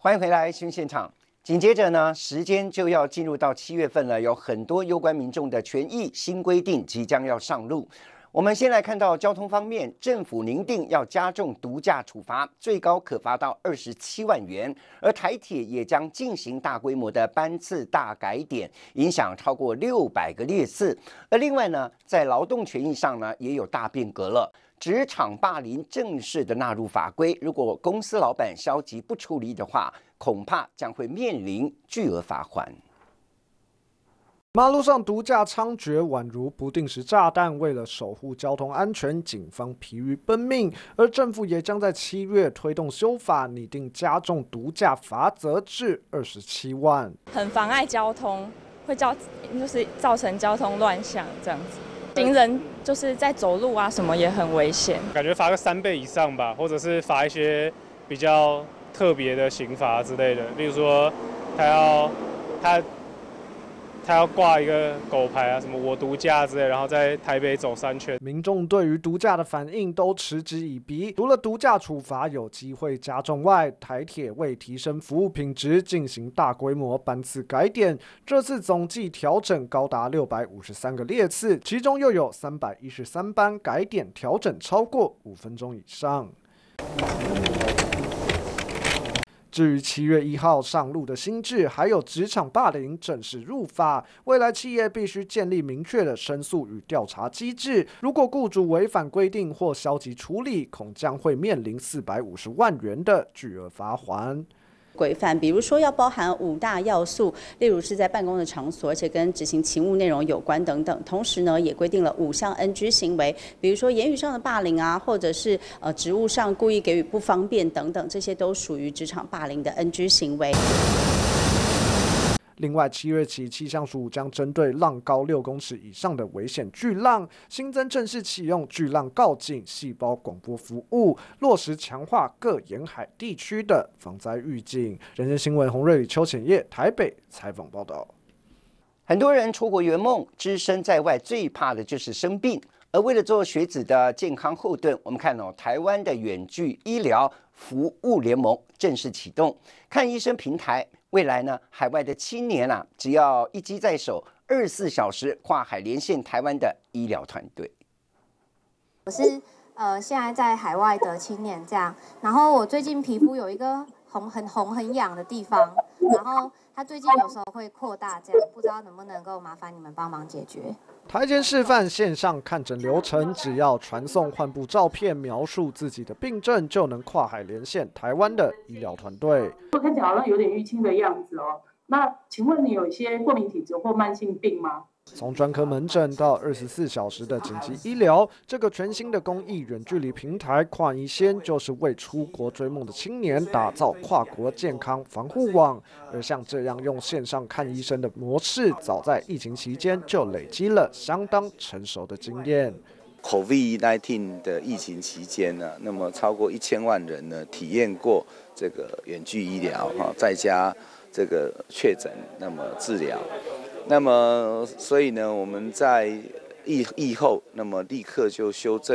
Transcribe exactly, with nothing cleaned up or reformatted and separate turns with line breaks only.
欢迎回来新现场。紧接着呢，时间就要进入到七月份了，有很多攸关民众的权益新规定即将要上路。我们先来看到交通方面，政府拟定要加重毒驾处罚，最高可罚到二十七万元。而台铁也将进行大规模的班次大改点，影响超过六百个列次。而另外呢，在劳动权益上呢，也有大变革了。职场霸凌正式的纳入法规，如果公司老板消极不处理的话，恐怕将会面临巨额罚款。
马路上毒驾猖獗，宛如不定时炸弹。为了守护交通安全，警方疲于奔命。而政府也将在七月推动修法，拟定加重毒驾罚则至二十七万。
很妨碍交通，会造就是造成交通乱象这样子。行人就是在走路啊，什么也很危险。
感觉罚个三倍以上吧，或者是罚一些比较特别的刑罚之类的，例如说他要他。他要挂一个狗牌啊，什么我毒驾之类，然后在台北走三圈。
民众对于毒驾的反应都嗤之以鼻。除了毒驾处罚有机会加重外，台铁为提升服务品质，进行大规模班次改点。这次总计调整高达六百五十三个列次，其中又有三百一十三班改点调整超过五分钟以上。至于七月一号上路的新制，还有职场霸凌正式入法，未来企业必须建立明确的申诉与调查机制。如果雇主违反规定或消极处理，恐将会面临四百五十万元的巨额罚锾。
规范，比如说要包含五大要素，例如是在办公的场所，而且跟执行勤务内容有关等等。同时呢，也规定了五项 N G 行为，比如说言语上的霸凌啊，或者是呃职务上故意给予不方便等等，这些都属于职场霸凌的 N G 行为。
另外，七月起，气象署将针对浪高六公尺以上的危险巨浪，新增正式启用巨浪告警细胞广播服务，落实强化各沿海地区的防灾预警。人间新闻洪瑞里、邱浅叶台北采访报道。
很多人出国圆梦，只身在外最怕的就是生病。而为了做学子的健康后盾，我们看到、哦、台湾的远距医疗服务联盟正式启动看医生平台。未来呢，海外的青年啊，只要一机在手，二十四小时跨海连线台湾的医疗团队。
我是呃现在在海外的青年这样，然后我最近皮肤有一个红很红很痒的地方，然后它最近有时候会扩大这样，不知道能不能够麻烦你们帮忙解决。
台前示范线上看诊流程，只要传送患部照片，描述自己的病症，就能跨海连线台湾的医疗团队。
看起来好像有点淤青的样子哦。那请问你有一些过敏体质或慢性病吗？
从专科门诊到二十四小时的紧急医疗，这个全新的公益远距离平台跨医先，就是为出国追梦的青年打造跨国健康防护网。而像这样用线上看医生的模式，早在疫情期间就累积了相当成熟的经验。
COVID 十九 的疫情期间呢，那么超过一千万人呢体验过这个远距医疗哈，在家这个确诊，那么治疗。那么，所以呢，我们在疫疫后，那么立刻就修正。